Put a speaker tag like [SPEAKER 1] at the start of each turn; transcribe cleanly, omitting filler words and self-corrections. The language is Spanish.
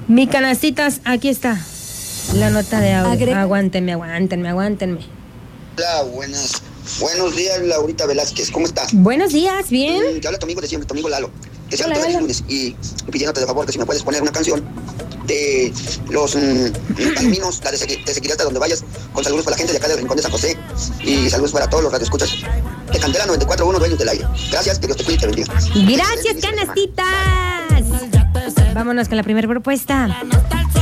[SPEAKER 1] Mi canastitas, aquí está la nota de audio. Aguántenme.
[SPEAKER 2] Hola, buenos días, Laurita Velázquez, ¿cómo estás?
[SPEAKER 1] Buenos días, bien.
[SPEAKER 2] Te habla tu amigo de siempre, tu amigo Lalo. Que sea
[SPEAKER 1] Hola,
[SPEAKER 2] todos los
[SPEAKER 1] Lalo.
[SPEAKER 2] lunes y pidiéndote de favor que si me puedes poner una canción de los palminos, la de Te seguiré hasta donde vayas, con saludos para la gente de acá del Rincón de San José y saludos para todos los radioescuchas de Candela 94.1, Dueños del Aire. Gracias, que Dios te cuide y te bendiga.
[SPEAKER 1] Gracias, canastitas. Vámonos con la primera propuesta.